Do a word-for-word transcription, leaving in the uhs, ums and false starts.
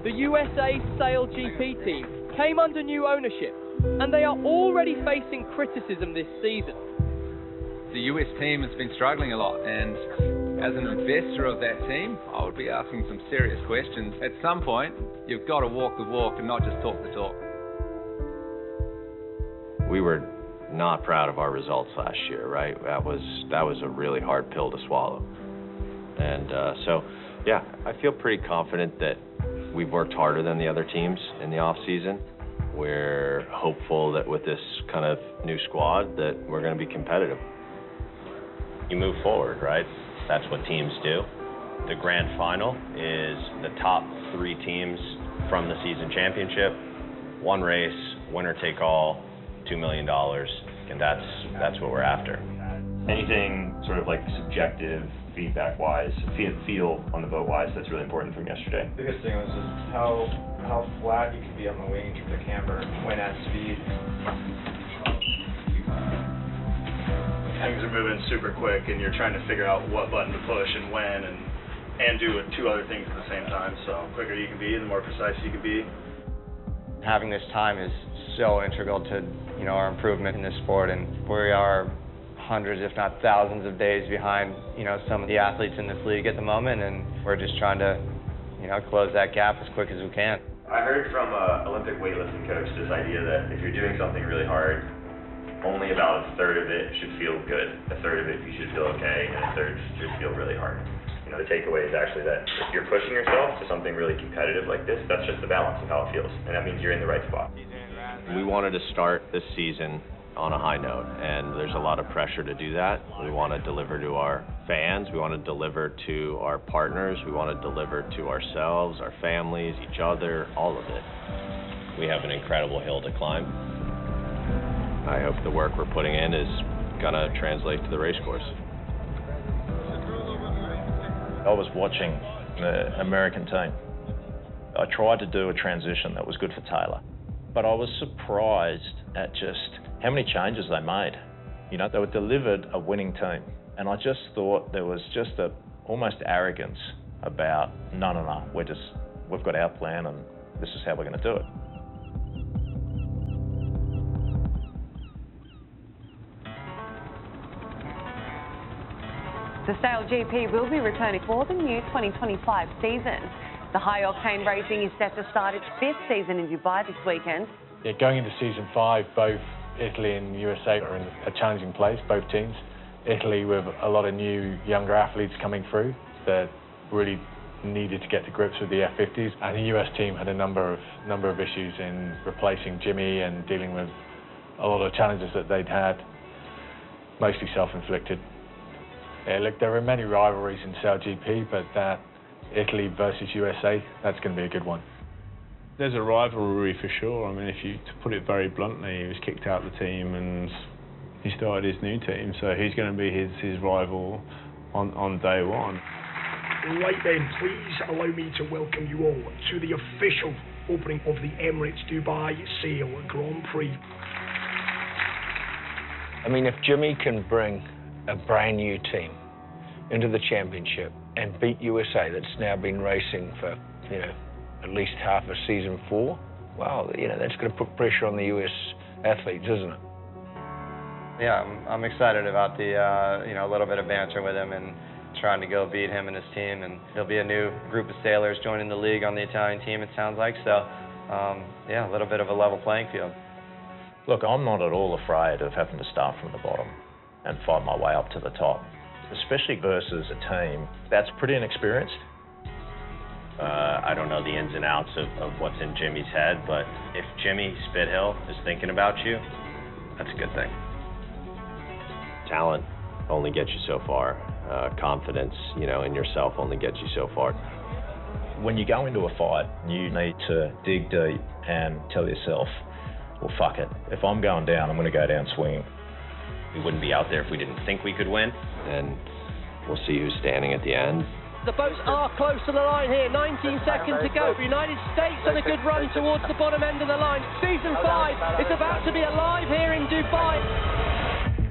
the U S A Sail G P team came under new ownership, and they are already facing criticism this season. The U S team has been struggling a lot, and as an investor of that team, I would be asking some serious questions. At some point, you've got to walk the walk and not just talk the talk. We were not proud of our results last year, right? That was that was a really hard pill to swallow. And uh, so, yeah, I feel pretty confident that we've worked harder than the other teams in the off season. We're hopeful that with this kind of new squad that we're going to be competitive. You move forward, right? That's what teams do. The grand final is the top three teams from the season championship. One race, winner take all, two million dollars, and that's that's what we're after. Anything sort of like subjective, feedback-wise, feel, feel on the boat-wise, that's really important from yesterday. The biggest thing was just how how flat you can be on the wing from the camber when at speed. Things are moving super quick, and you're trying to figure out what button to push and when, and and do two other things at the same time. So the quicker you can be, the more precise you can be. Having this time is so integral to, you know, our improvement in this sport, and we are hundreds, if not thousands, of days behind, you know, some of the athletes in this league at the moment, and we're just trying to, you know, close that gap as quick as we can. I heard from an Olympic weightlifting coach this idea that if you're doing something really hard, only about a third of it should feel good. A third of it you should feel okay, and a third should feel really hard. You know, the takeaway is actually that if you're pushing yourself to something really competitive like this, that's just the balance of how it feels, and that means you're in the right spot. We wanted to start this season on a high note, and there's a lot of pressure to do that. We want to deliver to our fans, we want to deliver to our partners, we want to deliver to ourselves, our families, each other, all of it. We have an incredible hill to climb. I hope the work we're putting in is going to translate to the race course. I was watching the American team. I tried to do a transition that was good for Taylor, but I was surprised at just how many changes they made. You know, they were delivered a winning team, and I just thought there was just a almost arrogance about, no, no, no, we're just, we've got our plan and this is how we're going to do it. The Sail G P will be returning for the new twenty twenty-five season. The high-octane racing is set to start its fifth season in Dubai this weekend. Yeah, going into season five, both Italy and U S A are in a challenging place, both teams. Italy with a lot of new, younger athletes coming through that really needed to get to grips with the F fifties. And the U S team had a number of number of issues in replacing Jimmy and dealing with a lot of challenges that they'd had, mostly self-inflicted. Yeah, look, there are many rivalries in Sail G P, but that Italy versus U S A, that's going to be a good one. There's a rivalry for sure. I mean, if you to put it very bluntly, he was kicked out of the team and he started his new team, so he's going to be his, his rival on, on day one. Right then, please allow me to welcome you all to the official opening of the Emirates Dubai Sail Grand Prix. I mean, if Jimmy can bring a brand new team into the championship and beat U S A that's now been racing for, you know, at least half of season four, well, you know, that's going to put pressure on the U S athletes, isn't it? Yeah, I'm, I'm excited about the, uh, you know, a little bit of banter with him and trying to go beat him and his team, and there'll be a new group of sailors joining the league on the Italian team, it sounds like, so, um, yeah, a little bit of a level playing field. Look, I'm not at all afraid of having to start from the bottom and fight my way up to the top, especially versus a team that's pretty inexperienced. Uh, I don't know the ins and outs of, of what's in Jimmy's head, but if Jimmy Spithill is thinking about you, that's a good thing. Talent only gets you so far. Uh, confidence, you know, in yourself only gets you so far. When you go into a fight, you need to dig deep and tell yourself, well, fuck it. If I'm going down, I'm going to go down swinging. We wouldn't be out there if we didn't think we could win, and we'll see who's standing at the end. The boats are close to the line here, nineteen seconds to go. The United States on a good run towards the bottom end of the line. Season five is about to be alive here in Dubai.